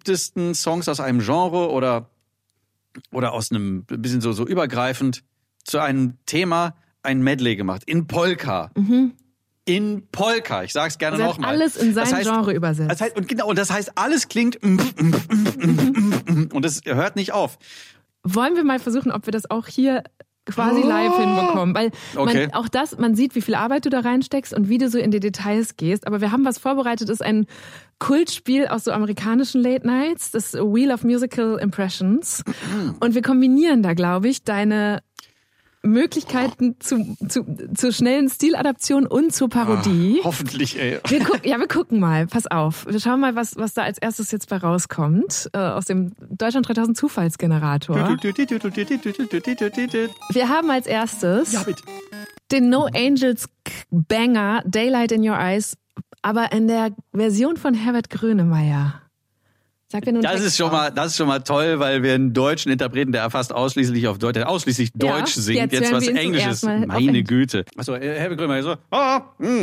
beliebtesten Songs aus einem Genre oder aus einem bisschen so übergreifend zu einem Thema ein Medley gemacht. In Polka. In Polka. Ich sag's gerne nochmal. Alles in sein Genre übersetzt. Das heißt, und das heißt, alles klingt und das hört nicht auf. Wollen wir mal versuchen, ob wir das auch hier quasi live hinbekommen? Weil man sieht, wie viel Arbeit du da reinsteckst und wie du so in die Details gehst. Aber wir haben was vorbereitet, das ist ein Kultspiel aus so amerikanischen Late Nights, das Wheel of Musical Impressions. Und wir kombinieren da, glaube ich, deine Möglichkeiten zur schnellen Stiladaption und zur Parodie. Hoffentlich, ey. Wir gucken mal. Pass auf. Wir schauen mal, was da als erstes jetzt bei rauskommt. Aus dem Deutschland 3000 Zufallsgenerator. Wir haben als erstes den No Angels Banger Daylight in Your Eyes, aber in der Version von Herbert Grönemeyer. Das ist schon mal toll, weil wir einen deutschen Interpreten, der fast ausschließlich Deutsch singt, jetzt was Englisches. Meine Güte. Achso, Herbert Grönemeyer so. I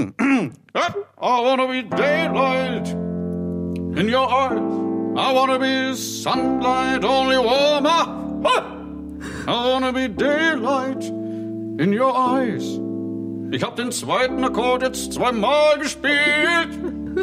wanna be daylight in your eyes. I wanna be sunlight only warmer. I wanna be daylight in your eyes. Ich hab den zweiten Akkord jetzt 2-mal gespielt.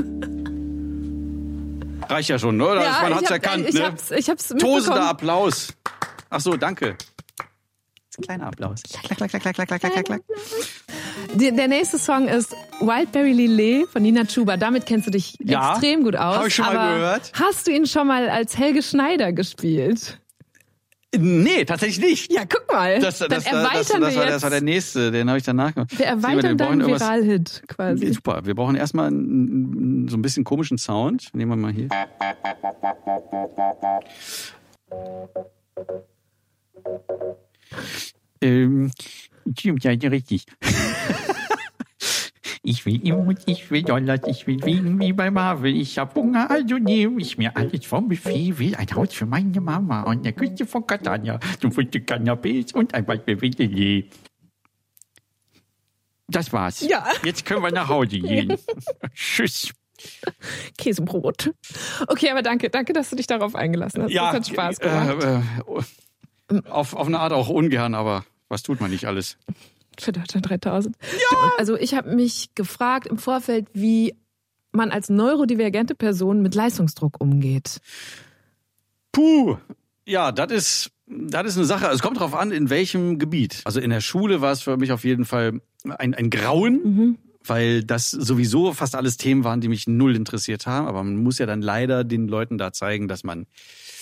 Reicht ja schon, oder? Man hat's erkannt, ich ne? Ich hab's mitbekommen. Tosender Applaus. Ach so, danke. Ein kleiner Applaus. Klack, klack, klack, klack, klack, klack, klack. Der nächste Song ist Wildberry Lillet von Nina Chuba. Damit kennst du dich extrem gut aus. Hab ich schon mal gehört. Hast du ihn schon mal als Helge Schneider gespielt? Nee, tatsächlich nicht. Ja, guck mal. Das war der nächste, den habe ich danach gemacht. Wir erweitern deinen Viral-Hit quasi. Super, wir brauchen erstmal so ein bisschen komischen Sound. Nehmen wir mal hier. Ja, richtig. Ich will Imut, ich will Dollars, ich will wiegen wie bei Marvel. Ich hab Hunger, also nehme ich mir alles vom Buffet. Will ein Haus für meine Mama an der Küste von Catania. Zum Frühstück Canapés und ein Waldbewegte. Das war's. Ja. Jetzt können wir nach Hause gehen. Tschüss. Käsebrot. Okay, aber danke, dass du dich darauf eingelassen hast. Ja, das hat Spaß gemacht. Auf eine Art auch ungern, aber was tut man nicht alles? Für Deutschland 3000. Ja! Also ich habe mich gefragt im Vorfeld, wie man als neurodivergente Person mit Leistungsdruck umgeht. Puh, ja, das ist eine Sache. Also es kommt drauf an, in welchem Gebiet. Also in der Schule war es für mich auf jeden Fall ein Grauen, weil das sowieso fast alles Themen waren, die mich null interessiert haben. Aber man muss ja dann leider den Leuten da zeigen, dass man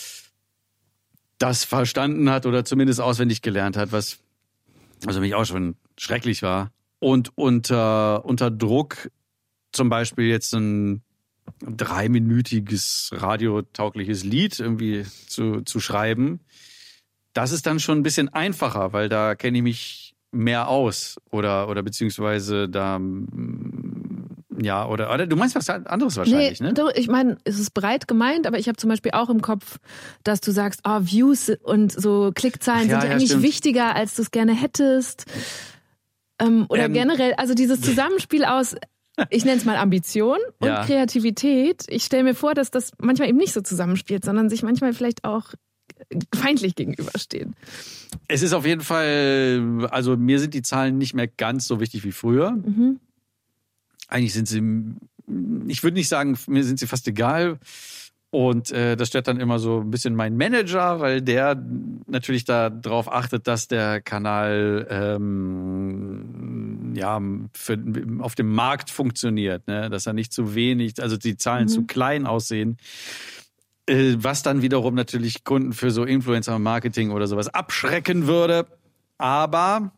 das verstanden hat oder zumindest auswendig gelernt hat, was also mich auch schon schrecklich war. Und unter Druck zum Beispiel jetzt ein 3-minütiges radiotaugliches Lied irgendwie zu schreiben, das ist dann schon ein bisschen einfacher, weil da kenne ich mich mehr aus oder beziehungsweise da ja, oder du meinst was anderes wahrscheinlich, ne? Ich meine, es ist breit gemeint, aber ich habe zum Beispiel auch im Kopf, dass du sagst, Views und so Klickzahlen sind eigentlich wichtiger, als du es gerne hättest. Oder generell, also dieses Zusammenspiel aus, ich nenne es mal Ambition und Kreativität. Ich stelle mir vor, dass das manchmal eben nicht so zusammenspielt, sondern sich manchmal vielleicht auch feindlich gegenüberstehen. Es ist auf jeden Fall, also mir sind die Zahlen nicht mehr ganz so wichtig wie früher. Eigentlich sind sie, ich würde nicht sagen, mir sind sie fast egal. Und das stört dann immer so ein bisschen mein Manager, weil der natürlich da drauf achtet, dass der Kanal auf dem Markt funktioniert, ne? Dass er nicht zu wenig, also die Zahlen zu klein aussehen. Was dann wiederum natürlich Kunden für so Influencer-Marketing oder sowas abschrecken würde. Aber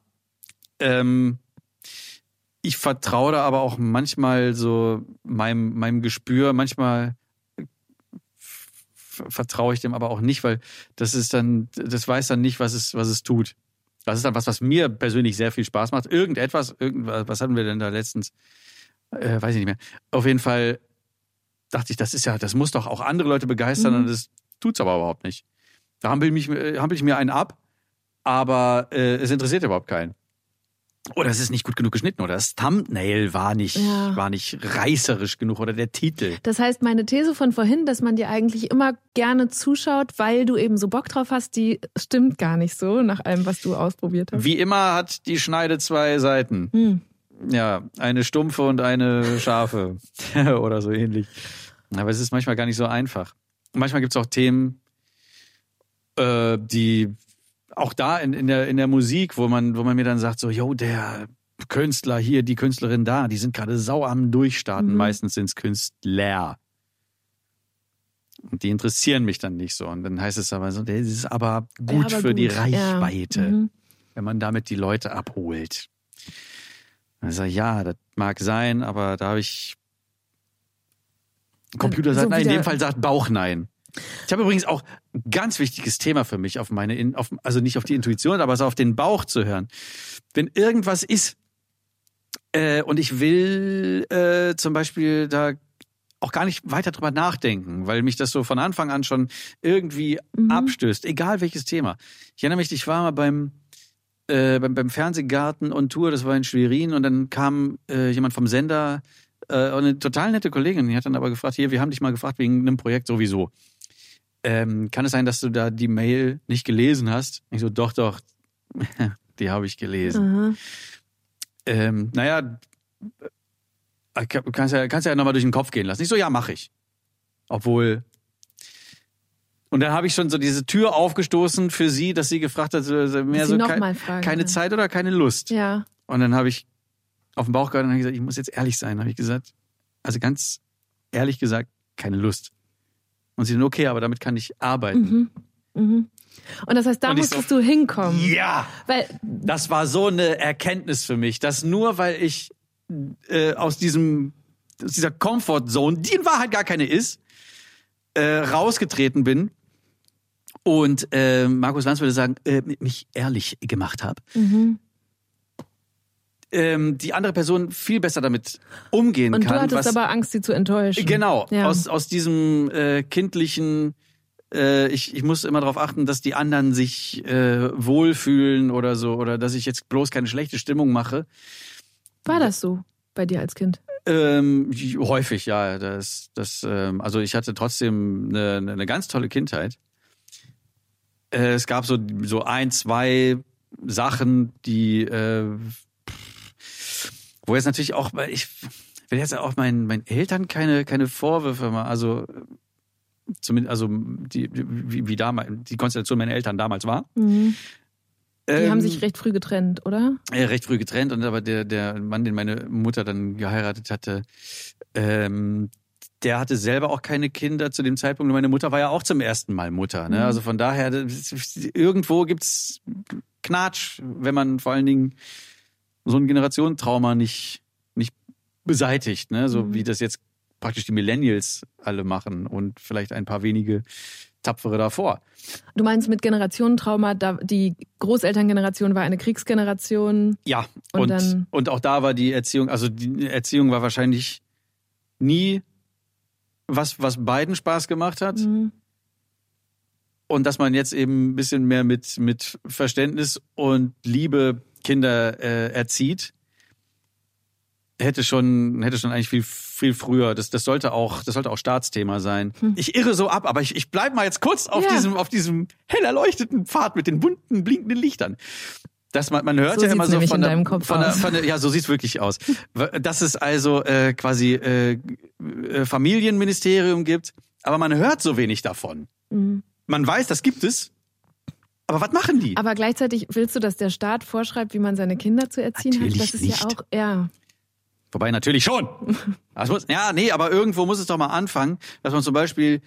ich vertraue da aber auch manchmal so meinem Gespür. Manchmal vertraue ich dem aber auch nicht, weil das weiß dann nicht, was es tut. Das ist dann was mir persönlich sehr viel Spaß macht. Irgendwas, was hatten wir denn da letztens? Weiß ich nicht mehr. Auf jeden Fall dachte ich, das muss doch auch andere Leute begeistern und das tut's aber überhaupt nicht. Da hampel ich mir einen ab, aber es interessiert überhaupt keinen. Oder es ist nicht gut genug geschnitten oder das Thumbnail war nicht reißerisch genug oder der Titel. Das heißt, meine These von vorhin, dass man dir eigentlich immer gerne zuschaut, weil du eben so Bock drauf hast, die stimmt gar nicht so nach allem, was du ausprobiert hast. Wie immer hat die Schneide 2 Seiten. Ja, eine stumpfe und eine scharfe oder so ähnlich. Aber es ist manchmal gar nicht so einfach. Manchmal gibt es auch Themen, die auch da in der Musik, wo man mir dann sagt, so, yo, der Künstler hier, die Künstlerin da, die sind gerade sau am Durchstarten. Meistens sind es Künstler. Und die interessieren mich dann nicht so. Und dann heißt es aber so, das ist aber gut für die Reichweite, wenn man damit die Leute abholt. Dann sage ich, ja, das mag sein, aber da habe ich Computer sagt nein, in dem Fall sagt Bauch nein. Ich habe übrigens auch ein ganz wichtiges Thema für mich, also nicht auf die Intuition, aber so auf den Bauch zu hören. Wenn irgendwas ist und ich will zum Beispiel da auch gar nicht weiter drüber nachdenken, weil mich das so von Anfang an schon irgendwie abstößt, egal welches Thema. Ich erinnere mich, ich war mal beim Fernsehgarten on Tour, das war in Schwerin und dann kam jemand vom Sender, eine total nette Kollegin, die hat dann aber gefragt, wir haben dich mal gefragt wegen einem Projekt sowieso. Kann es sein, dass du da die Mail nicht gelesen hast? Ich so, doch, die habe ich gelesen. Naja, kannst ja nochmal durch den Kopf gehen lassen. Ich so, ja, mache ich. Obwohl... Und dann habe ich schon so diese Tür aufgestoßen für sie, dass sie gefragt hat, mehr so keine Zeit oder keine Lust. Ja. Und dann habe ich auf den Bauch gehört und habe gesagt, ich muss jetzt ehrlich sein. Habe ich gesagt, also ganz ehrlich gesagt, keine Lust. Und sie so, okay, aber damit kann ich arbeiten. Und das heißt, da musstest du hinkommen. Ja, weil das war so eine Erkenntnis für mich, dass nur weil ich aus dieser Comfort-Zone, die in Wahrheit gar keine ist, rausgetreten bin und Markus Lanz würde sagen, mich ehrlich gemacht habe. Die andere Person viel besser damit umgehen kann. Und du hattest aber Angst, sie zu enttäuschen. Genau, ja. aus diesem kindlichen, ich muss immer darauf achten, dass die anderen sich wohlfühlen oder so, oder dass ich jetzt bloß keine schlechte Stimmung mache. War das so bei dir als Kind? Häufig, ja. Also ich hatte trotzdem eine ganz tolle Kindheit. Es gab so ein, zwei Sachen, die wo jetzt natürlich auch, ich will jetzt auch meinen Eltern keine Vorwürfe machen, also zumindest, also wie damals die Konstellation meiner Eltern damals war. Die haben sich recht früh getrennt, oder? Recht früh getrennt, und aber der Mann, den meine Mutter dann geheiratet hatte, der hatte selber auch keine Kinder zu dem Zeitpunkt. Und meine Mutter war ja auch zum ersten Mal Mutter. Ne? Also von daher, irgendwo gibt's Knatsch, wenn man vor allen Dingen so ein Generationentrauma nicht beseitigt, ne? So wie das jetzt praktisch die Millennials alle machen und vielleicht ein paar wenige Tapfere davor. Du meinst mit Generationentrauma, die Großelterngeneration war eine Kriegsgeneration? Ja, und auch da war die Erziehung war wahrscheinlich nie was beiden Spaß gemacht hat. Und dass man jetzt eben ein bisschen mehr mit Verständnis und Liebe Kinder erzieht, hätte schon eigentlich viel früher. Das sollte auch Staatsthema sein. Ich irre so ab, aber ich bleib mal jetzt kurz auf diesem hell erleuchteten Pfad mit den bunten blinkenden Lichtern. Dass man hört so ja immer so von der ja, so sieht's wirklich aus. Dass es also quasi Familienministerium gibt, aber man hört so wenig davon. Man weiß, das gibt es. Aber was machen die? Aber gleichzeitig willst du, dass der Staat vorschreibt, wie man seine Kinder zu erziehen natürlich hat? Das ist nicht. Ja auch, ja. Wobei natürlich schon. Aber irgendwo muss es doch mal anfangen, dass man zum Beispiel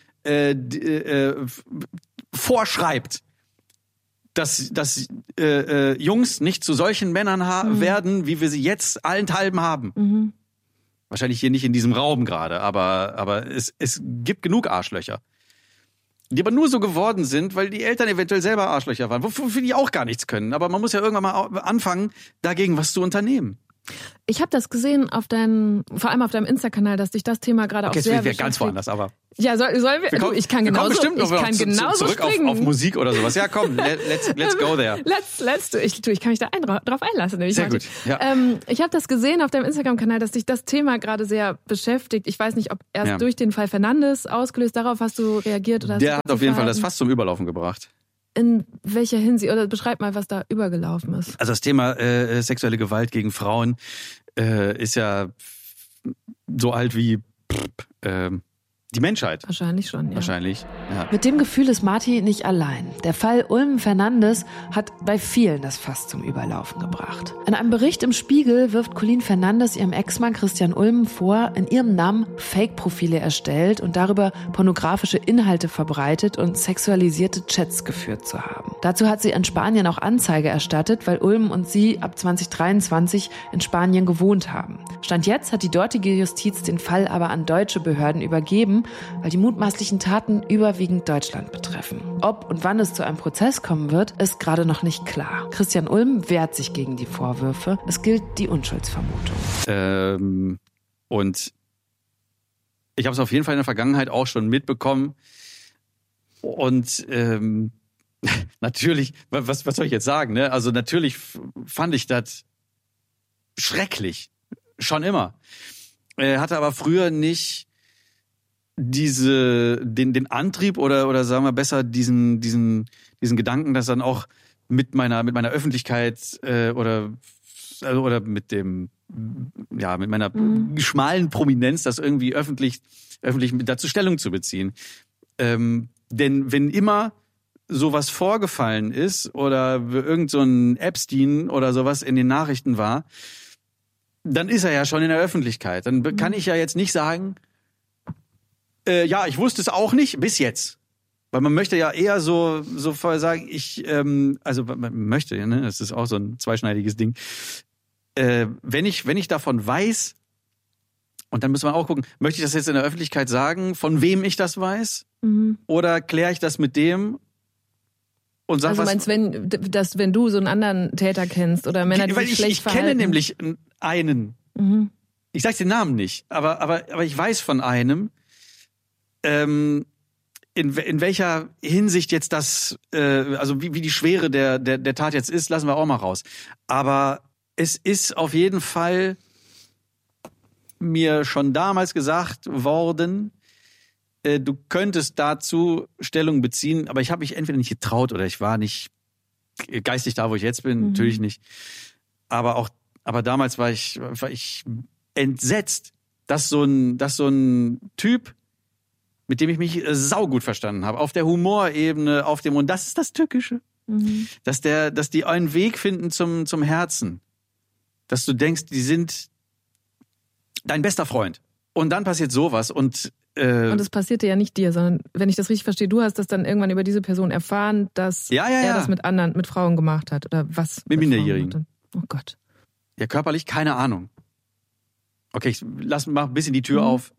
vorschreibt, dass Jungs nicht zu solchen Männern werden, wie wir sie jetzt allenthalben haben. Wahrscheinlich hier nicht in diesem Raum gerade, aber es gibt genug Arschlöcher. Die aber nur so geworden sind, weil die Eltern eventuell selber Arschlöcher waren, wofür die auch gar nichts können. Aber man muss ja irgendwann mal anfangen, dagegen was zu unternehmen. Ich habe das gesehen vor allem auf deinem Insta-Kanal, dass dich das Thema gerade auch sehr beschäftigt. Okay, ganz woanders, aber... Ja, sollen wir? Ich kann genauso zurück auf Musik oder sowas. Ja, komm, let's go there. Ich kann mich da drauf einlassen. Sehr gut. Ja. Ich habe das gesehen auf deinem Instagram-Kanal, dass dich das Thema gerade sehr beschäftigt. Ich weiß nicht, ob erst durch den Fall Fernandes ausgelöst, darauf hast du reagiert oder? Der hat auf jeden Fall das Fass zum Überlaufen gebracht. In welcher Hinsicht? Oder beschreib mal, was da übergelaufen ist. Also das Thema sexuelle Gewalt gegen Frauen ist ja so alt wie die Menschheit. Wahrscheinlich schon, ja. Wahrscheinlich, ja. Mit dem Gefühl ist Marti nicht allein. Der Fall Ulm-Fernandes hat bei vielen das Fass zum Überlaufen gebracht. In einem Bericht im Spiegel wirft Colleen Fernandes ihrem Ex-Mann Christian Ulm vor, in ihrem Namen Fake-Profile erstellt und darüber pornografische Inhalte verbreitet und sexualisierte Chats geführt zu haben. Dazu hat sie in Spanien auch Anzeige erstattet, weil Ulm und sie ab 2023 in Spanien gewohnt haben. Stand jetzt hat die dortige Justiz den Fall aber an deutsche Behörden übergeben, weil die mutmaßlichen Taten überwiegend Deutschland betreffen. Ob und wann es zu einem Prozess kommen wird, ist gerade noch nicht klar. Christian Ulm wehrt sich gegen die Vorwürfe. Es gilt die Unschuldsvermutung. Und ich habe es auf jeden Fall in der Vergangenheit auch schon mitbekommen. Und natürlich, was soll ich jetzt sagen? Ne? Also natürlich fand ich das schrecklich. Schon immer. Hatte aber früher nicht den Antrieb oder sagen wir besser diesen Gedanken, dass dann auch mit meiner Öffentlichkeit oder mit meiner schmalen Prominenz das irgendwie öffentlich dazu Stellung zu beziehen. Denn wenn immer sowas vorgefallen ist oder irgend so ein Epstein oder sowas in den Nachrichten war, dann ist er ja schon in der Öffentlichkeit. Dann kann ich ja jetzt nicht sagen, ich wusste es auch nicht, bis jetzt. Weil man möchte ja eher so vorher sagen, man möchte, ne, das ist auch so ein zweischneidiges Ding. Wenn ich davon weiß, und dann müssen wir auch gucken, möchte ich das jetzt in der Öffentlichkeit sagen, von wem ich das weiß? Mhm. Oder kläre ich das mit dem? Und sag, also meinst wenn du so einen anderen Täter kennst oder Männer, die sich schlecht verhalten? Ich kenne nämlich einen. Mhm. Ich sage den Namen nicht, aber ich weiß von einem, in welcher Hinsicht jetzt das, also wie die Schwere der Tat jetzt ist, lassen wir auch mal raus. Aber es ist auf jeden Fall mir schon damals gesagt worden, du könntest dazu Stellung beziehen, aber ich habe mich entweder nicht getraut oder ich war nicht geistig da, wo ich jetzt bin, natürlich nicht. Aber damals war ich entsetzt, dass so ein Typ, mit dem ich mich saugut verstanden habe, auf der Humorebene, und das ist das Tückische, dass die einen Weg finden zum Herzen, dass du denkst, die sind dein bester Freund. Und dann passiert sowas und es passierte ja nicht dir, sondern, wenn ich das richtig verstehe, du hast das dann irgendwann über diese Person erfahren, dass er das mit Frauen gemacht hat, oder was? Mit Minderjährigen. Oh Gott. Ja, körperlich keine Ahnung. Okay, ich mach ein bisschen die Tür auf.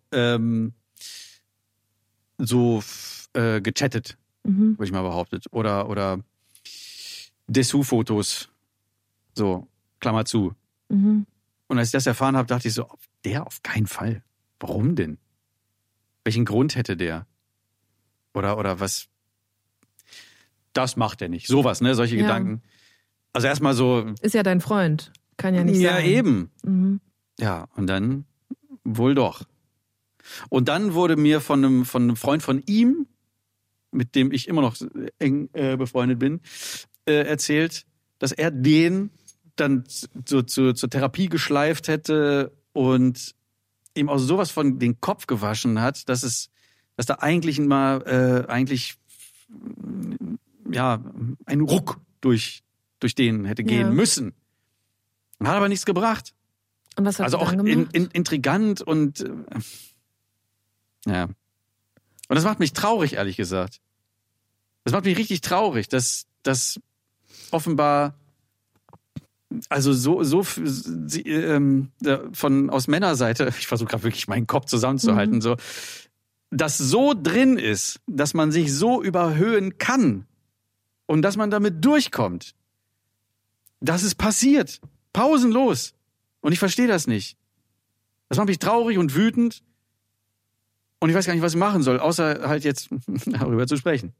Gechattet, würde ich mal behauptet. Oder Dessous-Fotos. So, Klammer zu. Mhm. Und als ich das erfahren habe, dachte ich so, der auf keinen Fall. Warum denn? Welchen Grund hätte der? Oder was? Das macht er nicht. Sowas, ne? Solche Gedanken. Also erstmal so. Ist ja dein Freund. Kann ja nicht sein. Ja, eben. Mhm. Ja, und dann wohl doch. Und dann wurde mir von einem Freund von ihm, mit dem ich immer noch eng befreundet bin, erzählt, dass er den dann zur Therapie geschleift hätte und ihm auch sowas von den Kopf gewaschen hat, dass da eigentlich ein Ruck durch den hätte gehen müssen. Hat aber nichts gebracht. Und was hat also er dann auch gemacht? intrigant und ja. Und das macht mich traurig, ehrlich gesagt. Das macht mich richtig traurig, dass offenbar also aus Männerseite, ich versuche gerade wirklich meinen Kopf zusammenzuhalten, so, dass so drin ist, dass man sich so überhöhen kann und dass man damit durchkommt. Das ist passiert. Pausenlos. Und ich verstehe das nicht. Das macht mich traurig und wütend. Und ich weiß gar nicht, was ich machen soll, außer halt jetzt darüber zu sprechen.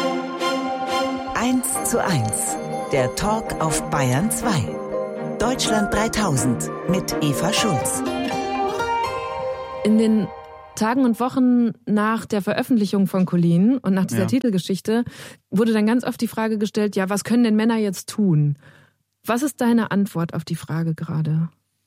1:1. Der Talk auf Bayern 2. Deutschland 3000 mit Eva Schulz. In den Tagen und Wochen nach der Veröffentlichung von Colleen und nach dieser Titelgeschichte wurde dann ganz oft die Frage gestellt, ja, was können denn Männer jetzt tun? Was ist deine Antwort auf die Frage gerade?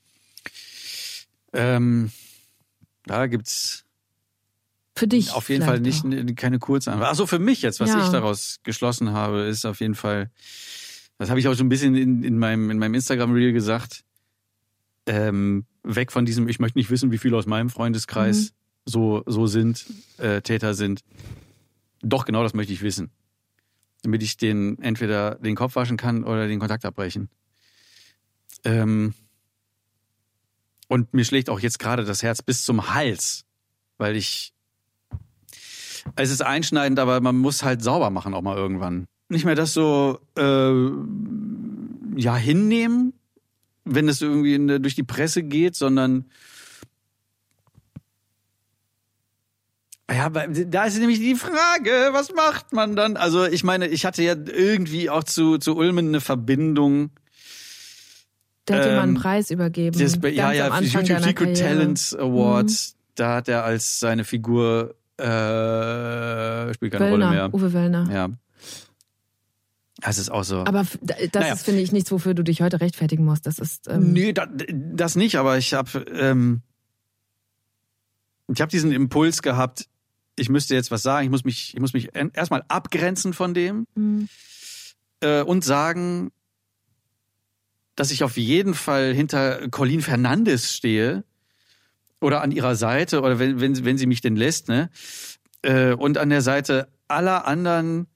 Da gibt's für dich auf jeden Fall keine Kurzantwort. Achso, für mich jetzt, was ich daraus geschlossen habe, ist auf jeden Fall, das habe ich auch so ein bisschen in meinem Instagram-Reel gesagt, weg von diesem, ich möchte nicht wissen, wie viele aus meinem Freundeskreis so sind, Täter sind. Doch, genau das möchte ich wissen. Damit ich denen entweder den Kopf waschen kann oder den Kontakt abbrechen. Und mir schlägt auch jetzt gerade das Herz bis zum Hals, weil es ist einschneidend, aber man muss halt sauber machen auch mal irgendwann. Nicht mehr das so hinnehmen, wenn es irgendwie durch die Presse geht, sondern da ist nämlich die Frage, was macht man dann? Also ich meine, ich hatte ja irgendwie auch zu Ulmen eine Verbindung. Der hat dir mal einen Preis übergeben. YouTube Secret Talents Awards. Da hat er als seine Figur spielt keine Rolle mehr. Uwe Wöllner. Ja. Das ist auch so. Aber das ist, finde ich, nichts, wofür du dich heute rechtfertigen musst. Das ist. Nee, das nicht, aber ich habe diesen Impuls gehabt, ich müsste jetzt was sagen, ich muss mich erstmal abgrenzen von dem und sagen, dass ich auf jeden Fall hinter Colleen Fernandes stehe oder an ihrer Seite oder wenn sie mich denn lässt, ne? Und an der Seite aller anderen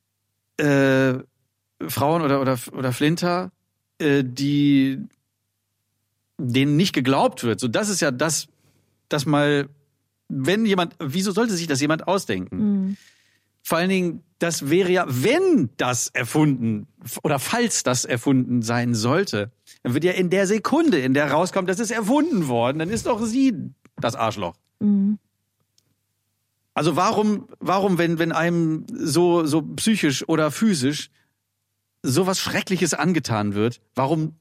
Frauen oder Flinter, denen nicht geglaubt wird. So, das ist ja das mal, wieso sollte sich das jemand ausdenken? Vor allen Dingen, das wäre ja, wenn das erfunden oder falls das erfunden sein sollte, dann wird ja in der Sekunde, in der rauskommt, das ist erfunden worden, dann ist doch sie das Arschloch. Also warum, wenn einem so psychisch oder physisch sowas Schreckliches angetan wird, warum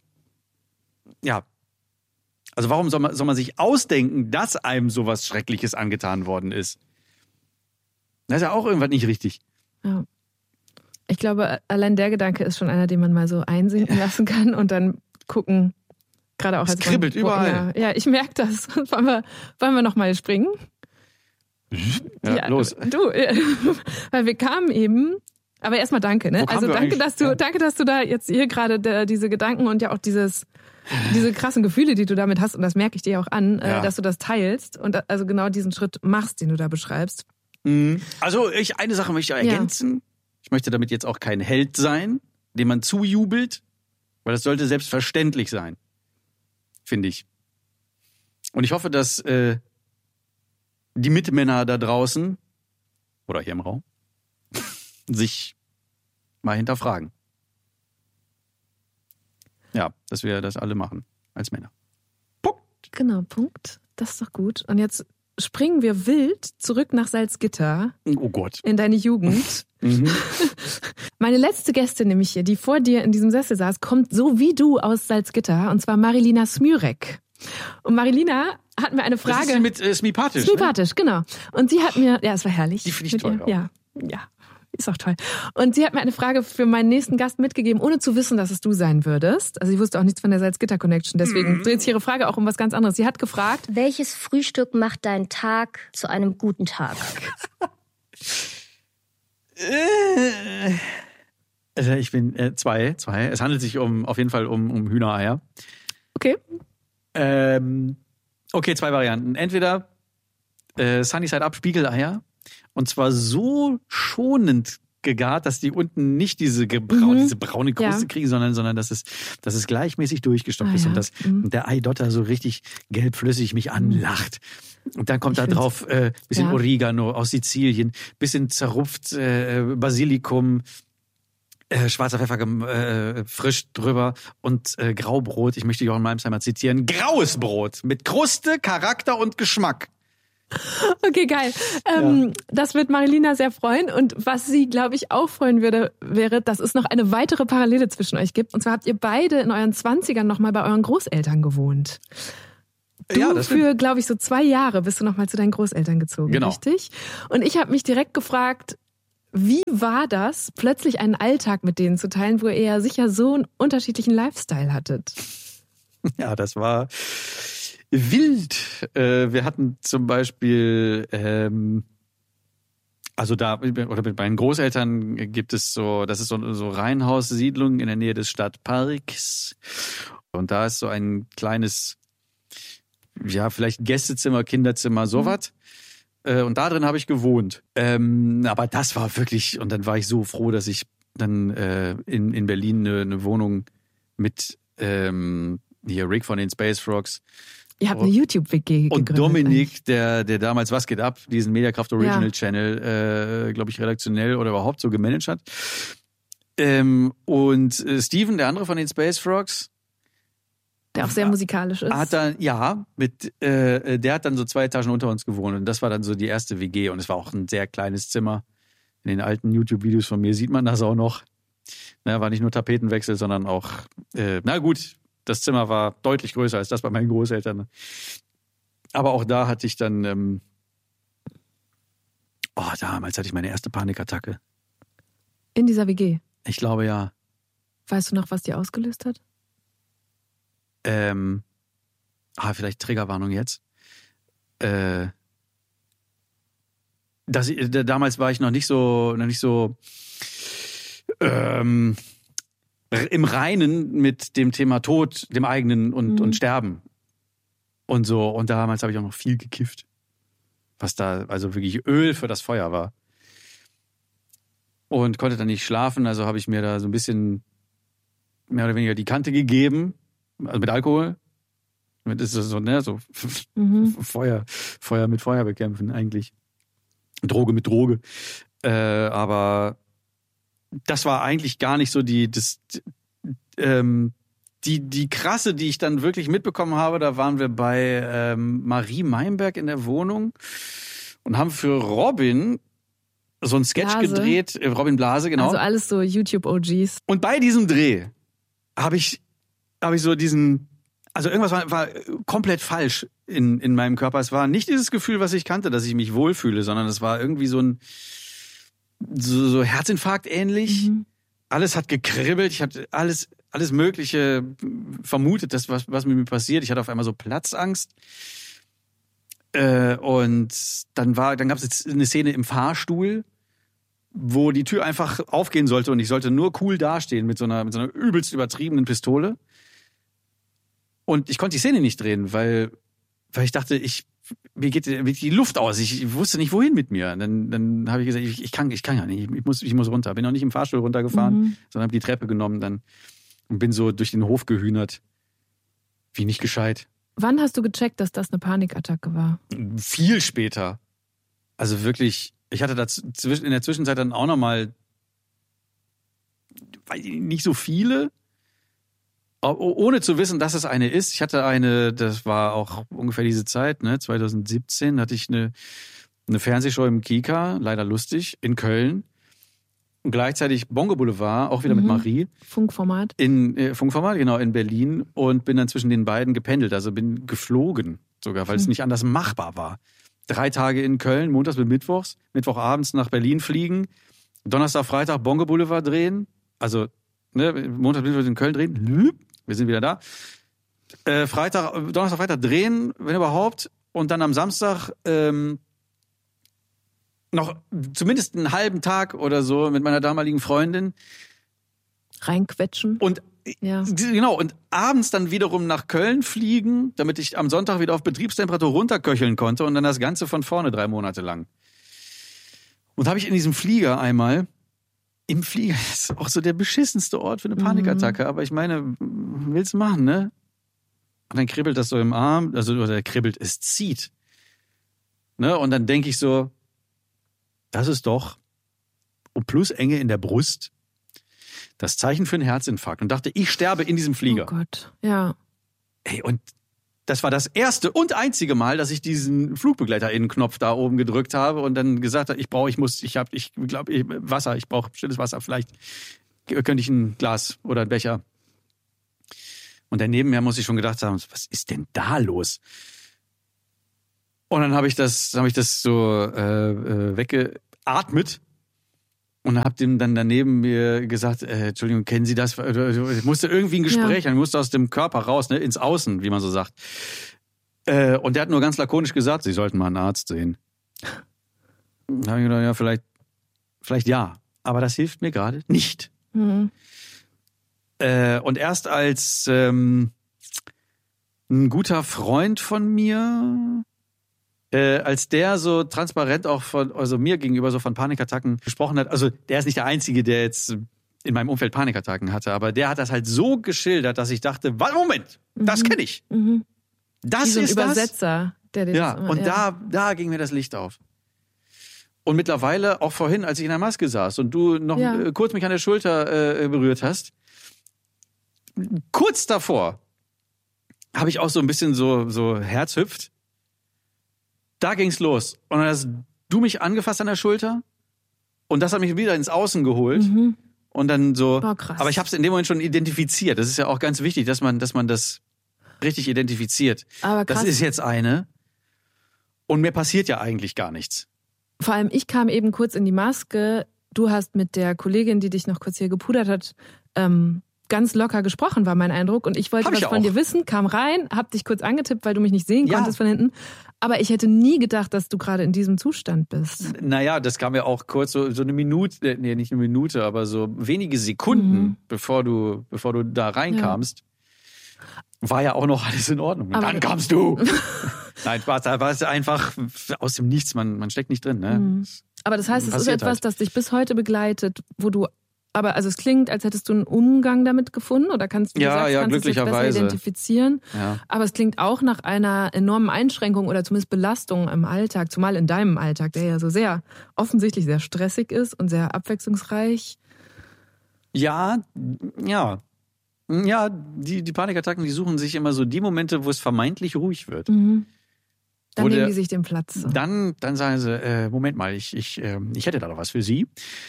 soll man sich ausdenken, dass einem sowas Schreckliches angetan worden ist? Das ist ja auch irgendwas nicht richtig. Ja. Ich glaube, allein der Gedanke ist schon einer, den man mal so einsinken lassen kann und dann gucken, gerade auch als es kribbelt überall. Ja, ich merke das. Wollen wir noch mal springen? Ja, los. Weil wir kamen eben, aber erstmal danke, ne? Also danke, dass du da jetzt hier gerade diese Gedanken und ja auch diese krassen Gefühle, die du damit hast, und das merke ich dir auch an, dass du das teilst und also genau diesen Schritt machst, den du da beschreibst. Also eine Sache möchte ich ergänzen. Ich möchte damit jetzt auch kein Held sein, dem man zujubelt, weil das sollte selbstverständlich sein, finde ich. Und ich hoffe, dass die Mitmänner da draußen oder hier im Raum sich mal hinterfragen. Ja, dass wir das alle machen als Männer. Punkt. Genau, Punkt. Das ist doch gut. Und jetzt springen wir wild zurück nach Salzgitter. Oh Gott. In deine Jugend. Meine letzte Gästin nämlich hier, die vor dir in diesem Sessel saß, kommt so wie du aus Salzgitter, und zwar Marilina Smürek. Und Marilina hat mir eine Frage. Das ist mit Smipatisch. Smipatisch, ne? Genau. Und sie hat mir, es war herrlich. Die finde ich toll. Ja, ist auch toll. Und sie hat mir eine Frage für meinen nächsten Gast mitgegeben, ohne zu wissen, dass es du sein würdest. Also sie wusste auch nichts von der Salzgitter-Connection, deswegen dreht sich ihre Frage auch um was ganz anderes. Sie hat gefragt: Welches Frühstück macht deinen Tag zu einem guten Tag? Also ich bin zwei. Es handelt sich auf jeden Fall um Hühnereier. Okay. Okay, 2 Varianten. Entweder Sunny Side Up Spiegeleier, und zwar so schonend gegart, dass die unten nicht diese braune Kruste kriegen, sondern dass es gleichmäßig durchgestopft ist und dass der Eidotter so richtig gelbflüssig mich anlacht. Und dann kommt da drauf bisschen Oregano aus Sizilien, bisschen zerrupft Basilikum, schwarzer Pfeffer frisch drüber und Graubrot. Ich möchte Jochen Malmsheimer zitieren. Graues Brot mit Kruste, Charakter und Geschmack. Okay, geil. Das wird Marilina sehr freuen. Und was sie, glaube ich, auch freuen würde, wäre, dass es noch eine weitere Parallele zwischen euch gibt. Und zwar habt ihr beide in euren 20ern nochmal bei euren Großeltern gewohnt. Du für, glaube ich, so 2 Jahre bist du nochmal zu deinen Großeltern gezogen, genau. Richtig? Und ich habe mich direkt gefragt, wie war das, plötzlich einen Alltag mit denen zu teilen, wo ihr ja sicher so einen unterschiedlichen Lifestyle hattet? Ja, das war wild. Wir hatten zum Beispiel, also da, oder mit meinen Großeltern gibt es so, das ist so Reihenhaussiedlung in der Nähe des Stadtparks. Und da ist so ein kleines, ja, vielleicht Gästezimmer, Kinderzimmer, sowas. Und da drin habe ich gewohnt. Aber das war wirklich, und dann war ich so froh, dass ich dann in Berlin eine Wohnung mit hier Rick von den Space Frogs. Ihr habt eine YouTube-WG gegründet. Und Dominik, der damals Was geht ab, diesen Mediakraft Original Channel, glaube ich, redaktionell oder überhaupt so gemanagt hat. Und Steven, der andere von den Space Frogs, der auch sehr musikalisch ist. Hat dann, ja, der hat dann so 2 Etagen unter uns gewohnt. Und das war dann so die erste WG. Und es war auch ein sehr kleines Zimmer. In den alten YouTube-Videos von mir sieht man das auch noch. War nicht nur Tapetenwechsel, sondern auch, na gut, das Zimmer war deutlich größer als das bei meinen Großeltern. Aber auch da hatte ich dann, damals hatte ich meine erste Panikattacke. In dieser WG? Ich glaube, ja. Weißt du noch, was die ausgelöst hat? Vielleicht Triggerwarnung jetzt. Damals war ich noch nicht so im Reinen mit dem Thema Tod, dem eigenen und Sterben und so. Und damals habe ich auch noch viel gekifft, was da also wirklich Öl für das Feuer war. Und konnte dann nicht schlafen, also habe ich mir da so ein bisschen mehr oder weniger die Kante gegeben. Also mit Alkohol. Das ist so, Feuer mit Feuer bekämpfen eigentlich. Droge mit Droge. Aber das war eigentlich gar nicht so die krasse, die ich dann wirklich mitbekommen habe. Da waren wir bei Marie Meinberg in der Wohnung und haben für Robin so einen Sketch gedreht. Robin Blase, genau. Also alles so YouTube-OGs. Und bei diesem Dreh habe ich so diesen, also irgendwas war komplett falsch in meinem Körper. Es war nicht dieses Gefühl, was ich kannte, dass ich mich wohlfühle, sondern es war irgendwie so ein so Herzinfarkt ähnlich. Mhm. Alles hat gekribbelt. Ich hatte alles Mögliche vermutet, dass was mit mir passiert. Ich hatte auf einmal so Platzangst. Und dann gab es jetzt eine Szene im Fahrstuhl, wo die Tür einfach aufgehen sollte und ich sollte nur cool dastehen mit so einer übelst übertriebenen Pistole. Und ich konnte die Szene nicht drehen, weil ich dachte, mir geht die Luft aus. Ich wusste nicht, wohin mit mir. Dann habe ich gesagt, ich kann ja nicht. Ich muss runter. Bin auch nicht im Fahrstuhl runtergefahren, sondern habe die Treppe genommen dann und bin so durch den Hof gehühnert. Wie nicht gescheit. Wann hast du gecheckt, dass das eine Panikattacke war? Viel später. Also wirklich, ich hatte in der Zwischenzeit dann auch nochmal nicht so viele, ohne zu wissen, dass es eine ist. Ich hatte eine, das war auch ungefähr diese Zeit, 2017, hatte ich eine Fernsehshow im Kika, leider lustig, in Köln. Und gleichzeitig Bongo Boulevard, auch wieder mit Marie. Funkformat. Funkformat, genau, in Berlin. Und bin dann zwischen den beiden gependelt, also bin geflogen sogar, weil es nicht anders machbar war. 3 Tage in Köln, montags bis mittwochs, Mittwochabends nach Berlin fliegen, Donnerstag, Freitag Bongo Boulevard drehen, also Montag, Mittwoch in Köln drehen, wir sind wieder da. Donnerstag, Freitag drehen, wenn überhaupt, und dann am Samstag noch zumindest einen halben Tag oder so mit meiner damaligen Freundin reinquetschen. Und genau, und abends dann wiederum nach Köln fliegen, damit ich am Sonntag wieder auf Betriebstemperatur runterköcheln konnte und dann das Ganze von vorne 3 Monate lang. Und habe ich in diesem Flieger einmal, im Flieger ist auch so der beschissenste Ort für eine Panikattacke, aber ich meine, willst du machen, ne? Und dann kribbelt das so im Arm, oder kribbelt, es zieht. Ne? Und dann denke ich so, das ist doch, und plus Enge in der Brust, Das Zeichen für einen Herzinfarkt. Und dachte, ich sterbe in diesem Flieger. Oh Gott, ja. Ey, und das war das erste und einzige Mal, dass ich diesen FlugbegleiterInnen-Knopf da oben gedrückt habe und dann gesagt habe, ich glaube, Wasser, ich brauche stilles Wasser. Vielleicht könnte ich ein Glas oder ein Becher. Und daneben mir muss ich schon gedacht haben, was ist denn da los? Und dann habe ich das so weggeatmet und habe dem dann daneben mir gesagt, Entschuldigung, kennen Sie das? Ich musste irgendwie ein Gespräch, ich musste aus dem Körper raus, ne, ins Außen, wie man so sagt. Und der hat nur ganz lakonisch gesagt, Sie sollten mal einen Arzt sehen. Da habe ich gedacht, ja, vielleicht ja, aber das hilft mir gerade nicht. Mhm. Und erst als ein guter Freund von mir, als der so transparent auch mir gegenüber so von Panikattacken gesprochen hat, also der ist nicht der Einzige, der jetzt in meinem Umfeld Panikattacken hatte, aber der hat das halt so geschildert, dass ich dachte, Moment, das kenne ich. Mhm. Das wie so ein ist Übersetzer, der das. Ja, und da ging mir das Licht auf. Und mittlerweile, auch vorhin, als ich in der Maske saß und du noch kurz mich an der Schulter berührt hast, kurz davor habe ich auch so ein bisschen so Herz hüpft. Da ging's los. Und dann hast du mich angefasst an der Schulter und das hat mich wieder ins Außen geholt. Mhm. Und dann so. Oh, krass. Aber ich habe es in dem Moment schon identifiziert. Das ist ja auch ganz wichtig, dass man das richtig identifiziert. Aber krass. Das ist jetzt eine. Und mir passiert ja eigentlich gar nichts. Vor allem, ich kam eben kurz in die Maske. Du hast mit der Kollegin, die dich noch kurz hier gepudert hat, ganz locker gesprochen, war mein Eindruck. Und ich wollte was von dir wissen, kam rein, hab dich kurz angetippt, weil du mich nicht sehen konntest von hinten. Aber ich hätte nie gedacht, dass du gerade in diesem Zustand bist. Naja, das kam ja auch kurz so eine Minute, nee, nicht eine Minute, aber so wenige Sekunden, bevor du da reinkamst, war ja auch noch alles in Ordnung. Und dann kamst du. Nein, da war es einfach aus dem Nichts, man steckt nicht drin. Ne? Mhm. Aber das heißt, es ist etwas, das dich bis heute begleitet, wo du aber also es klingt, als hättest du einen Umgang damit gefunden oder kannst du kannst es jetzt besser identifizieren. Ja. Aber es klingt auch nach einer enormen Einschränkung oder zumindest Belastung im Alltag, zumal in deinem Alltag, der ja so sehr offensichtlich sehr stressig ist und sehr abwechslungsreich. Ja, die Panikattacken, die suchen sich immer so die Momente, wo es vermeintlich ruhig wird. Mhm. Dann nehmen die sich den Platz. Dann sagen sie, Moment mal, ich hätte da noch was für Sie.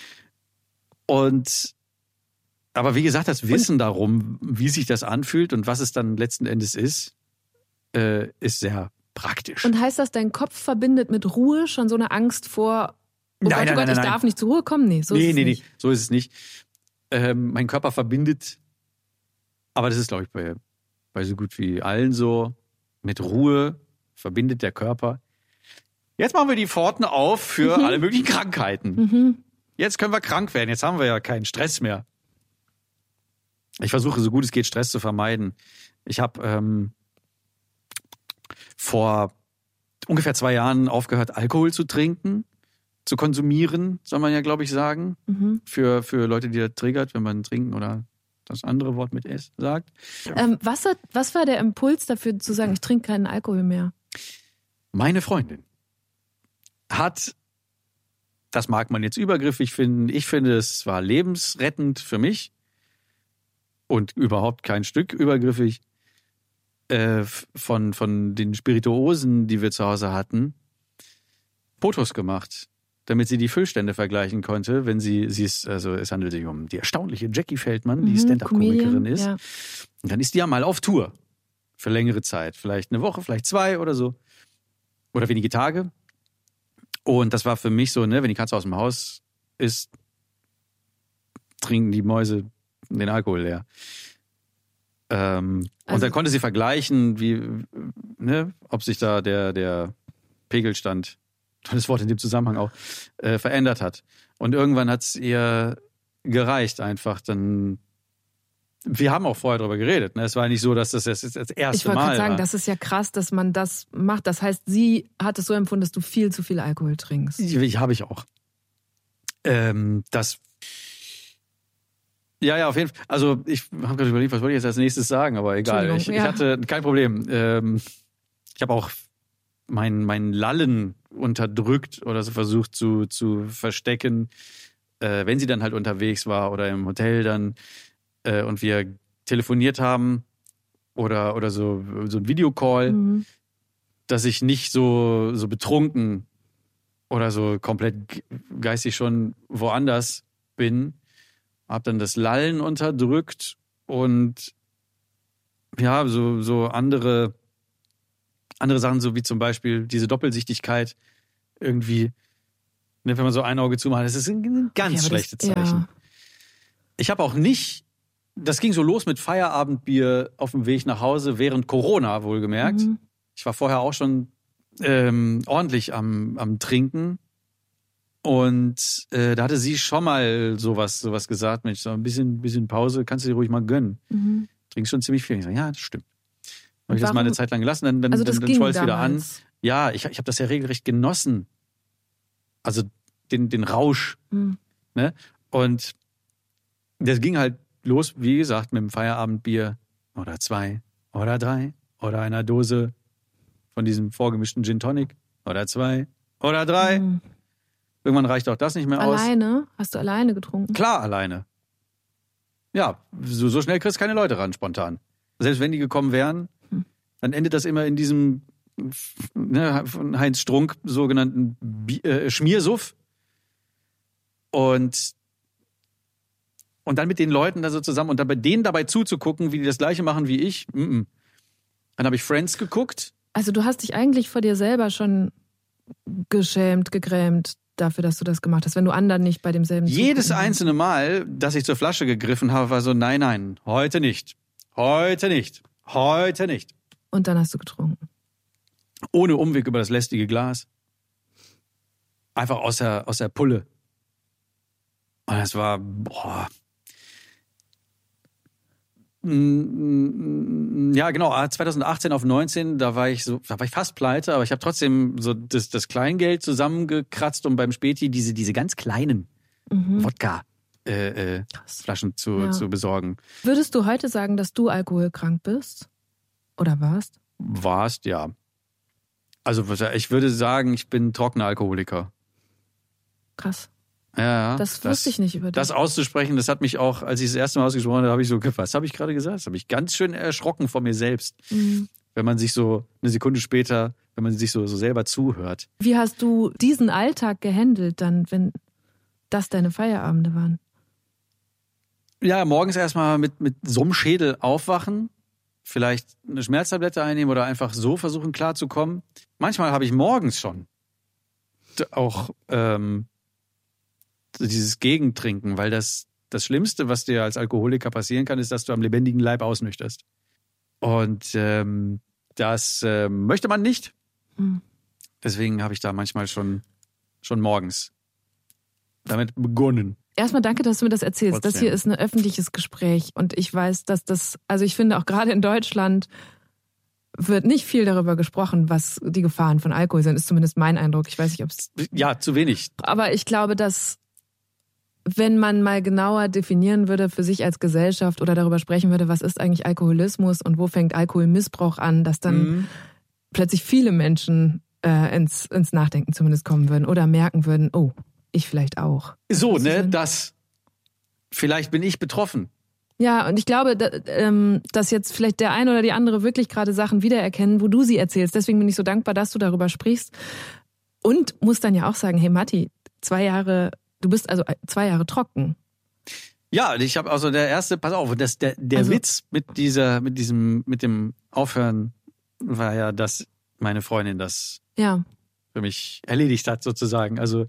Aber wie gesagt, das Wissen darum, wie sich das anfühlt und was es dann letzten Endes ist sehr praktisch. Und heißt das, dein Kopf verbindet mit Ruhe schon so eine Angst vor, nein, ich darf nicht zur Ruhe kommen? Nee, so ist es nicht. So ist es nicht. Mein Körper verbindet, aber das ist, glaube ich, bei so gut wie allen so, mit Ruhe verbindet der Körper. Jetzt machen wir die Pforten auf für alle möglichen Krankheiten. Mhm. Jetzt können wir krank werden. Jetzt haben wir ja keinen Stress mehr. Ich versuche, so gut es geht, Stress zu vermeiden. Ich habe vor ungefähr 2 Jahren aufgehört, Alkohol zu trinken, zu konsumieren, soll man ja, glaube ich, sagen. Mhm. Für Leute, die das triggert, wenn man trinken oder das andere Wort mit S sagt. Was war der Impuls dafür zu sagen, ich trinke keinen Alkohol mehr? Meine Freundin hat... Das mag man jetzt übergriffig finden. Ich finde, es war lebensrettend für mich und überhaupt kein Stück übergriffig von den Spirituosen, die wir zu Hause hatten, Fotos gemacht, damit sie die Füllstände vergleichen konnte, wenn es handelt sich um die erstaunliche Jackie Feldmann, die Stand-up-Komikerin ist. Ja. Und dann ist die ja mal auf Tour für längere Zeit, vielleicht eine Woche, vielleicht 2 oder so oder wenige Tage. Und das war für mich so, ne, wenn die Katze aus dem Haus ist, trinken die Mäuse den Alkohol leer. Und dann konnte sie vergleichen, ob sich da der Pegelstand, tolles Wort in dem Zusammenhang auch, verändert hat. Und irgendwann hat es ihr gereicht einfach. Wir haben auch vorher darüber geredet. Ne? Es war nicht so, dass das jetzt das erste Mal war. Ich wollte gerade sagen, das ist ja krass, dass man das macht. Das heißt, sie hat es so empfunden, dass du viel zu viel Alkohol trinkst. Habe ich auch. Ja, auf jeden Fall. Also ich habe gerade überlegt, was wollte ich jetzt als nächstes sagen, aber egal. Ich hatte kein Problem. Ich habe auch mein Lallen unterdrückt oder so versucht zu verstecken. wenn sie dann halt unterwegs war oder im Hotel dann und wir telefoniert haben oder so ein Videocall, dass ich nicht so betrunken oder so komplett geistig schon woanders bin. Hab dann das Lallen unterdrückt und ja, so andere Sachen, so wie zum Beispiel diese Doppelsichtigkeit irgendwie, wenn man so ein Auge zumacht, das ist ein ganz schlechtes Zeichen. Ja. Ich habe auch nicht, das ging so los mit Feierabendbier auf dem Weg nach Hause während Corona, wohlgemerkt. Ich war vorher auch schon ordentlich am Trinken. Und da hatte sie schon mal sowas gesagt, Mensch, so ein bisschen Pause, kannst du dir ruhig mal gönnen. Trinkst schon ziemlich viel. Ich sage, ja, das stimmt. Habe ich das mal eine Zeit lang gelassen, dann schwoll es wieder an. Ja, ich habe das ja regelrecht genossen. Also den Rausch. Ne? Und das ging halt los, wie gesagt, mit dem Feierabendbier oder 2 oder 3 oder einer Dose von diesem vorgemischten Gin Tonic oder 2 oder 3. Irgendwann reicht auch das nicht mehr aus. Alleine? Hast du alleine getrunken? Klar, alleine. Ja, so schnell kriegst du keine Leute ran, spontan. Selbst wenn die gekommen wären, dann endet das immer in diesem von Heinz Strunk sogenannten Schmiersuff. Und dann mit den Leuten da so zusammen und dann bei denen dabei zuzugucken, wie die das Gleiche machen wie ich. Dann habe ich Friends geguckt. Also du hast dich eigentlich vor dir selber schon geschämt, gegrämt dafür, dass du das gemacht hast, wenn du anderen nicht bei demselben Jedes einzelne Mal, dass ich zur Flasche gegriffen habe, war so, nein, heute nicht. Heute nicht. Heute nicht. Und dann hast du getrunken. Ohne Umweg über das lästige Glas. Einfach aus der Pulle. Und das war, ja, genau, 2018 auf 19, da war ich fast pleite, aber ich habe trotzdem so das Kleingeld zusammengekratzt, um beim Späti diese ganz kleinen Wodka Flaschen zu besorgen. Würdest du heute sagen, dass du alkoholkrank bist? Oder warst? Warst, ja. Also ich würde sagen, ich bin trockener Alkoholiker. Krass. Ja, das wusste ich nicht über dich. Das auszusprechen, das hat mich auch, als ich das erste Mal ausgesprochen habe, habe ich so, was habe ich gerade gesagt? Das habe ich ganz schön erschrocken von mir selbst. Wenn man sich so eine Sekunde später, wenn man sich so selber zuhört. Wie hast du diesen Alltag gehandelt dann, wenn das deine Feierabende waren? Ja, morgens erstmal mit so einem Schädel aufwachen, vielleicht eine Schmerztablette einnehmen oder einfach so versuchen klarzukommen. Manchmal habe ich morgens schon auch dieses Gegentrinken, weil das Schlimmste, was dir als Alkoholiker passieren kann, ist, dass du am lebendigen Leib ausnüchterst. Und das möchte man nicht. Deswegen habe ich da manchmal schon morgens damit begonnen. Erstmal danke, dass du mir das erzählst. Trotzdem. Das hier ist ein öffentliches Gespräch und ich weiß, dass also ich finde auch gerade in Deutschland wird nicht viel darüber gesprochen, was die Gefahren von Alkohol sind, ist zumindest mein Eindruck. Ich weiß nicht, ob es... Ja, zu wenig. Aber ich glaube, dass wenn man mal genauer definieren würde für sich als Gesellschaft oder darüber sprechen würde, was ist eigentlich Alkoholismus und wo fängt Alkoholmissbrauch an, dass dann plötzlich viele Menschen ins Nachdenken zumindest kommen würden oder merken würden, oh, ich vielleicht auch. So, ne, vielleicht bin ich betroffen. Ja, und ich glaube, dass jetzt vielleicht der eine oder die andere wirklich gerade Sachen wiedererkennen, wo du sie erzählst. Deswegen bin ich so dankbar, dass du darüber sprichst. Und muss dann ja auch sagen, hey Matti, du bist also 2 Jahre trocken. Ja, ich habe also der erste, pass auf, der Witz mit dem Aufhören war ja, dass meine Freundin das für mich erledigt hat sozusagen. Also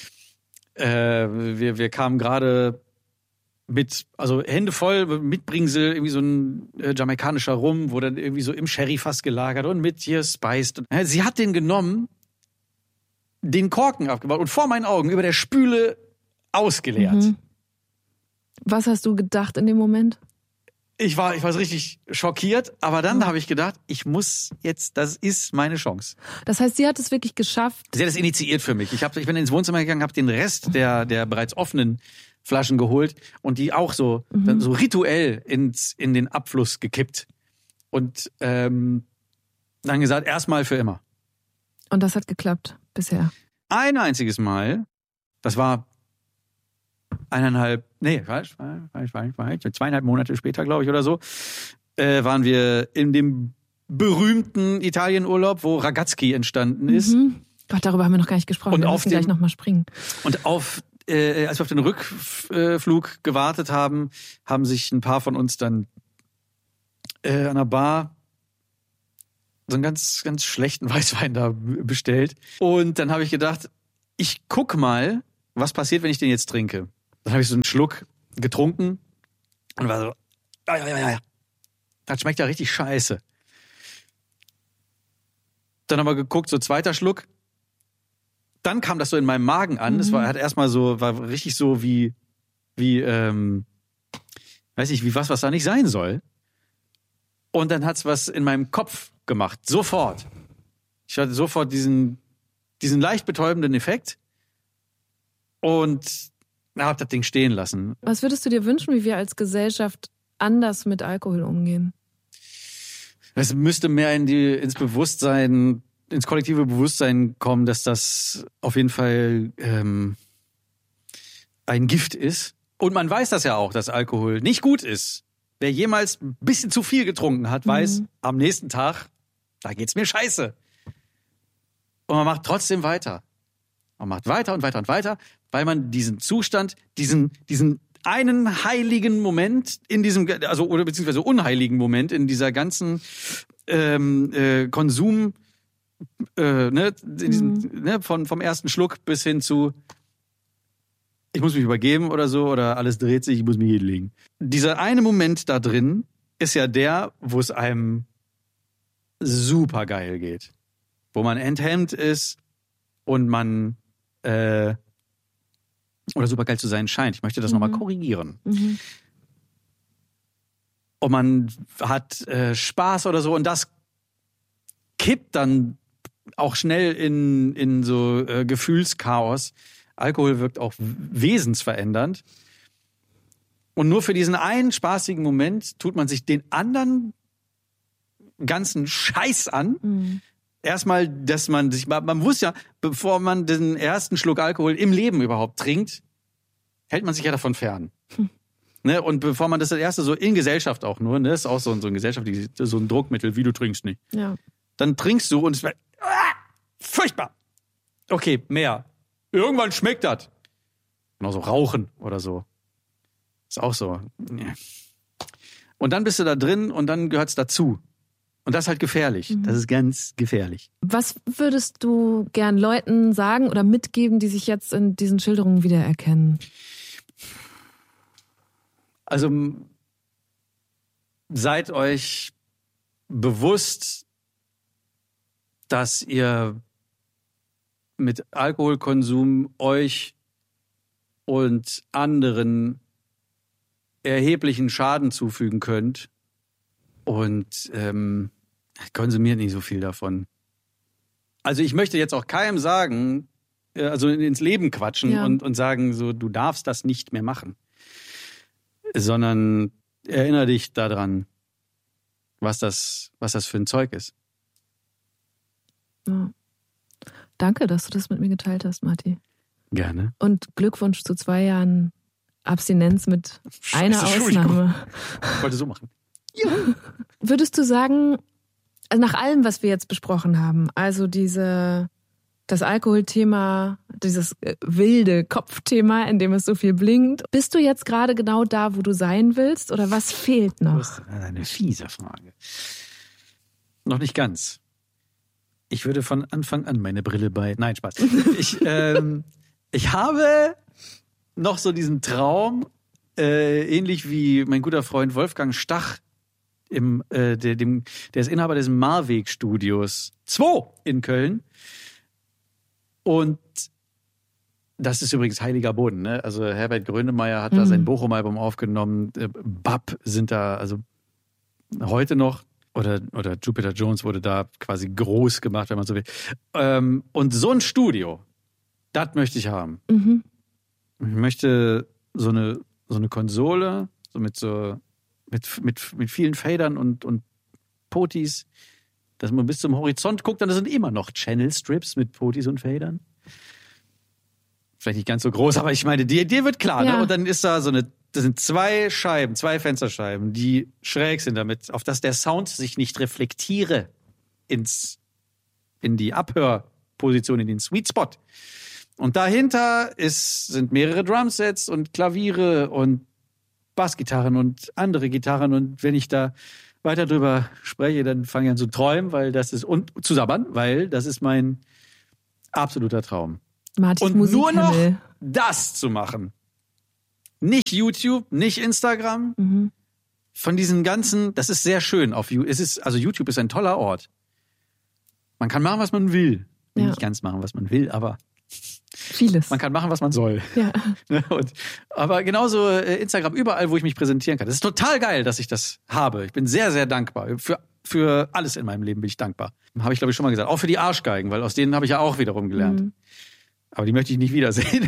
wir kamen gerade also Hände voll mit Bringsel, irgendwie so ein jamaikanischer Rum, wo dann irgendwie so im Sherryfass gelagert und mit hier spiced. Sie hat den genommen, den Korken abgebaut und vor meinen Augen über der Spüle ausgeleert. Was hast du gedacht in dem Moment? Ich war so richtig schockiert, aber dann habe ich gedacht, das ist meine Chance. Das heißt, sie hat es wirklich geschafft? Sie hat es initiiert für mich. Ich bin ins Wohnzimmer gegangen, habe den Rest der bereits offenen Flaschen geholt und die auch so, dann so rituell in den Abfluss gekippt. Und dann gesagt, erstmal für immer. Und das hat geklappt bisher? Ein einziges Mal, das war 2,5 Monate später, glaube ich, oder so, waren wir in dem berühmten Italienurlaub, wo Ragazzi entstanden ist. Gott, darüber haben wir noch gar nicht gesprochen. Wir müssen gleich nochmal springen. Und als wir auf den Rückflug gewartet haben, haben sich ein paar von uns dann an einer Bar so einen ganz, ganz schlechten Weißwein da bestellt. Und dann habe ich gedacht, ich guck mal, was passiert, wenn ich den jetzt trinke. Dann habe ich so einen Schluck getrunken und war so, ja. Das schmeckt ja richtig scheiße. Dann haben wir geguckt, so zweiter Schluck. Dann kam das so in meinem Magen an. Es war richtig so wie weiß ich, wie was da nicht sein soll. Und dann hat's was in meinem Kopf gemacht. Sofort. Ich hatte sofort diesen leicht betäubenden Effekt und habe das Ding stehen lassen. Was würdest du dir wünschen, wie wir als Gesellschaft anders mit Alkohol umgehen? Es müsste mehr ins Bewusstsein, ins kollektive Bewusstsein kommen, dass das auf jeden Fall ein Gift ist. Und man weiß das ja auch, dass Alkohol nicht gut ist. Wer jemals ein bisschen zu viel getrunken hat, weiß, am nächsten Tag, da geht's mir scheiße. Und man macht trotzdem weiter. Man macht weiter und weiter und weiter, weil man diesen Zustand, diesen einen heiligen Moment in diesem, also oder beziehungsweise unheiligen Moment in dieser ganzen Konsum, vom ersten Schluck bis hin zu ich muss mich übergeben oder so, oder alles dreht sich, ich muss mich hinlegen. Dieser eine Moment da drin ist ja der, wo es einem super geil geht. Wo man enthemmt ist und man oder super geil zu sein scheint. Ich möchte das nochmal korrigieren. Und man hat Spaß oder so und das kippt dann auch schnell in so Gefühlschaos. Alkohol wirkt auch wesensverändernd. Und nur für diesen einen spaßigen Moment tut man sich den anderen ganzen Scheiß an. Erstmal, dass man wusste ja, bevor man den ersten Schluck Alkohol im Leben überhaupt trinkt, hält man sich ja davon fern. Ne? Und bevor man das erste so in Gesellschaft auch nur, ne, ist auch so ein gesellschaftliches, so ein Druckmittel, wie du trinkst nicht. Ja. Dann trinkst du und es wird furchtbar. Okay, mehr. Irgendwann schmeckt das. Genauso Rauchen oder so. Ist auch so. Und dann bist du da drin und dann gehört's dazu. Und das ist halt gefährlich. Das ist ganz gefährlich. Was würdest du gern Leuten sagen oder mitgeben, die sich jetzt in diesen Schilderungen wiedererkennen? Also seid euch bewusst, dass ihr mit Alkoholkonsum euch und anderen erheblichen Schaden zufügen könnt und konsumiert nicht so viel davon. Also ich möchte jetzt auch keinem sagen, also ins Leben quatschen und sagen, so du darfst das nicht mehr machen, sondern erinnere dich daran, was das für ein Zeug ist. Ja. Danke, dass du das mit mir geteilt hast, Marti. Gerne. Und Glückwunsch zu 2 Jahren Abstinenz mit einer Ausnahme. Ich wollte so machen. Ja. Würdest du sagen, nach allem, was wir jetzt besprochen haben, also das Alkoholthema, dieses wilde Kopfthema, in dem es so viel blinkt, bist du jetzt gerade genau da, wo du sein willst, oder was fehlt noch? Das ist eine fiese Frage. Noch nicht ganz. Ich würde von Anfang an meine Brille Nein, Spaß. Ich habe noch so diesen Traum, ähnlich wie mein guter Freund Wolfgang Stach, der ist Inhaber des Marweg-Studios 2 in Köln. Und das ist übrigens heiliger Boden, ne? Also Herbert Grönemeyer hat da sein Bochum-Album aufgenommen. BAP sind da also heute noch. Oder Jupiter Jones wurde da quasi groß gemacht, wenn man so will. Und so ein Studio, das möchte ich haben. Ich möchte so eine Konsole, so mit vielen Fadern und Potis, dass man bis zum Horizont guckt, dann sind immer noch Channel-Strips mit Potis und Fadern. vielleicht nicht ganz so groß, aber ich meine, die Idee wird klar. Ne? Und dann ist da das sind 2 Fensterscheiben, die schräg sind damit, auf dass der Sound sich nicht reflektiere in die Abhörposition, in den Sweet Spot. Und dahinter sind mehrere Drumsets und Klaviere und Bassgitarren und andere Gitarren. Und wenn ich da weiter drüber spreche, dann fange ich an zu träumen, und zu sabbern, weil das ist mein absoluter Traum. Martins und nur noch Musikhimmel. das zu machen. Nicht YouTube, nicht Instagram. Von diesen ganzen, das ist sehr schön auf YouTube. Also YouTube ist ein toller Ort. Man kann machen, was man will. Nicht ganz machen, was man will, aber vieles. Man kann machen, was man soll. Ja. Aber genauso Instagram, überall, wo ich mich präsentieren kann. Das ist total geil, dass ich das habe. Ich bin sehr, sehr dankbar. Für alles in meinem Leben bin ich dankbar. Habe ich, glaube ich, schon mal gesagt. Auch für die Arschgeigen, weil aus denen habe ich ja auch wiederum gelernt. Aber die möchte ich nicht wiedersehen.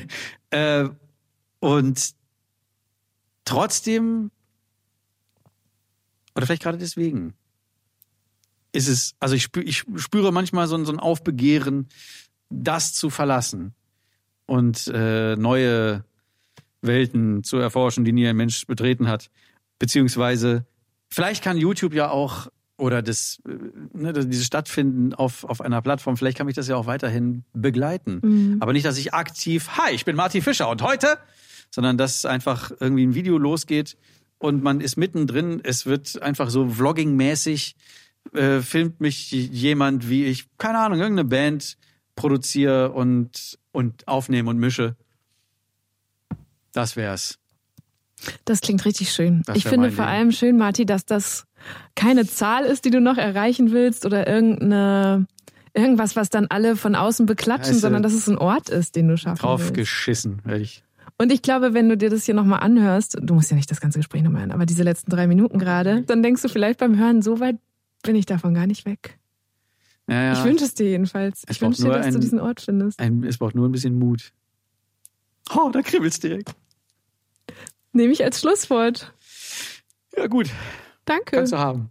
Und trotzdem, oder vielleicht gerade deswegen, ist es, also ich spüre manchmal so ein Aufbegehren, das zu verlassen und neue Welten zu erforschen, die nie ein Mensch betreten hat. Beziehungsweise, vielleicht kann YouTube ja auch, oder dieses Stattfinden auf einer Plattform, vielleicht kann mich das ja auch weiterhin begleiten. Aber nicht, dass ich aktiv, hi, ich bin Martin Fischer und heute, sondern dass einfach irgendwie ein Video losgeht und man ist mittendrin, es wird einfach so Vlogging-mäßig, filmt mich jemand, wie ich, keine Ahnung, irgendeine Band produziere und aufnehme und mische. Das wär's. Das klingt richtig schön. Ich finde vor allem schön, Marti, dass das keine Zahl ist, die du noch erreichen willst oder irgendwas, was dann alle von außen beklatschen, sondern dass es ein Ort ist, den du schaffen willst. Draufgeschissen, werde ich. Und ich glaube, wenn du dir das hier nochmal anhörst, du musst ja nicht das ganze Gespräch nochmal hören, aber diese letzten 3 Minuten gerade, dann denkst du vielleicht beim Hören, so weit bin ich davon gar nicht weg. Ja. Ich wünsche es dir jedenfalls. Ich wünsche dir, dass du diesen Ort findest. Es braucht nur ein bisschen Mut. Oh, da kribbelt's direkt. Nehme ich als Schlusswort. Ja, gut. Danke. Kannst du haben.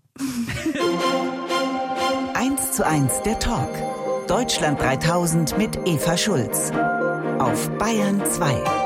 1:1 der Talk. Deutschland 3000 mit Eva Schulz. Auf Bayern 2.